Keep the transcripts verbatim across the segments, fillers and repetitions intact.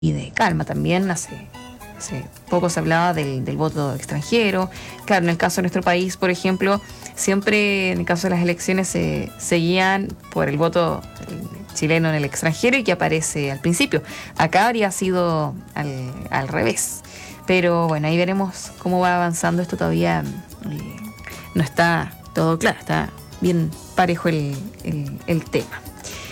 y de calma también. Hace, hace poco se hablaba del, del voto extranjero. Claro, en el caso de nuestro país, por ejemplo, siempre en el caso de las elecciones se seguían por el voto chileno en el extranjero y que aparece al principio. Acá habría sido al, al revés. Pero bueno, ahí veremos cómo va avanzando esto. Todavía eh, no está todo claro, está bien parejo el, el, el tema.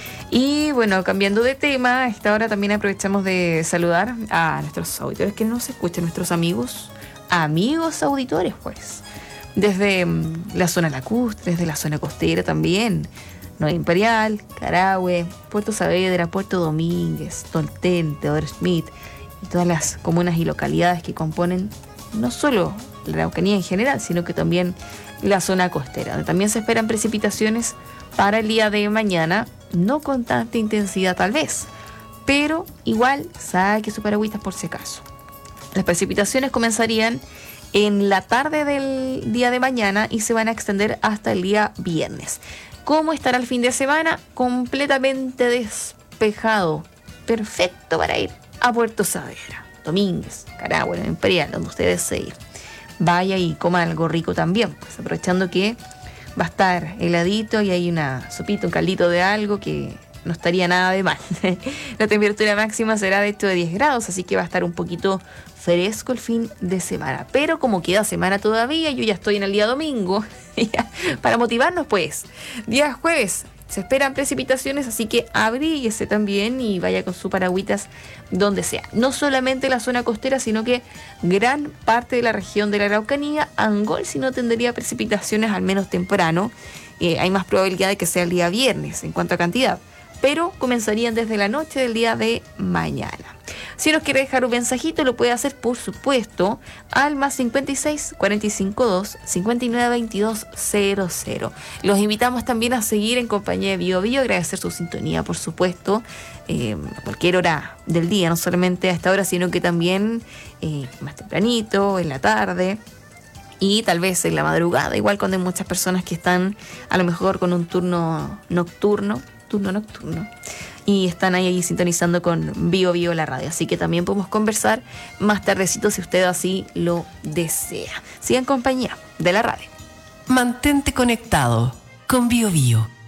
Y bueno, cambiando de tema, a esta hora también aprovechamos de saludar a nuestros auditores que nos escuchan, nuestros amigos, amigos auditores, pues, desde la zona lacustre, desde la zona costera también, Nueva Imperial, Carahue, Puerto Saavedra, Puerto Domínguez, Tolten, Teodoro Schmidt y todas las comunas y localidades que componen no solo la Araucanía en general, sino que también la zona costera, donde también se esperan precipitaciones para el día de mañana, no con tanta intensidad tal vez, pero igual saque su paragüitas por si acaso. Las precipitaciones comenzarían en la tarde del día de mañana y se van a extender hasta el día viernes. ¿Cómo estará el fin de semana? Completamente despejado, perfecto para ir a Puerto Saavedra, Domínguez, Carahue, Imperial, donde usted desee ir. Vaya y coma algo rico también, pues aprovechando que va a estar heladito y hay una sopita, un caldito de algo que no estaría nada de mal. La temperatura máxima será de hecho de diez grados, así que va a estar un poquito fresco el fin de semana. Pero como queda semana todavía, yo ya estoy en el día domingo, para motivarnos pues. Día jueves se esperan precipitaciones, así que abríguese también y vaya con su paragüitas donde sea. No solamente la zona costera, sino que gran parte de la región de la Araucanía. Angol si no tendría precipitaciones al menos temprano. Eh, hay más probabilidad de que sea el día viernes en cuanto a cantidad, pero comenzarían desde la noche del día de mañana. Si nos quiere dejar un mensajito, lo puede hacer, por supuesto, al más cincuenta y seis, cuarenta y cinco, dos, cincuenta y nueve, veintidós, cero cero. Los invitamos también a seguir en compañía de Bio Bio, agradecer su sintonía, por supuesto, eh, a cualquier hora del día, no solamente a esta hora, sino que también eh, más tempranito, en la tarde y tal vez en la madrugada, igual cuando hay muchas personas que están a lo mejor con un turno nocturno, turno nocturno, y están ahí, ahí sintonizando con Bio Bio la radio. Así que también podemos conversar más tardecito si usted así lo desea. Siga en compañía de la radio. Mantente conectado con Bio Bio.